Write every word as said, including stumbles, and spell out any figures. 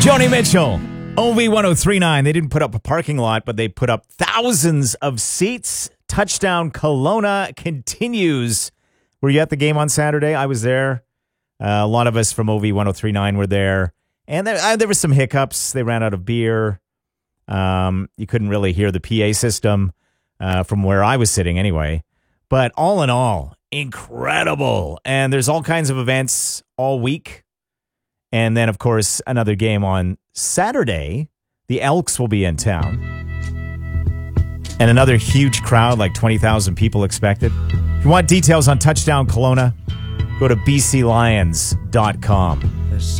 Joni Mitchell, O V one oh three point nine. They didn't put up a parking lot, but they put up thousands of seats. Touchdown Kelowna continues. Were you at the game on Saturday? I was there. Uh, a lot of us from O V one oh three point nine were there. And there, uh, there were some hiccups. They ran out of beer. Um, you couldn't really hear the P A system uh, from where I was sitting anyway. But all in all, incredible. And there's all kinds of events all week. And then, of course, another game on Saturday. The Elks will be in town. And another huge crowd, like twenty thousand people expected. If you want details on Touchdown Kelowna, go to b c lions dot com.